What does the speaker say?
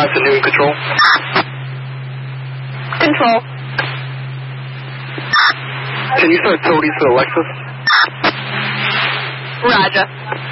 to Newton Control. Control. Can you start toadies for the Lexus? Roger.